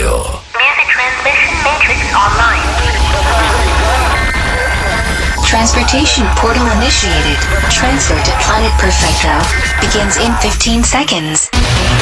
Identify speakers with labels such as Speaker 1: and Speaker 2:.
Speaker 1: Radio.
Speaker 2: Music transmission matrix online.
Speaker 3: Transportation portal initiated. Transfer to Planet Perfecto begins in 15 seconds.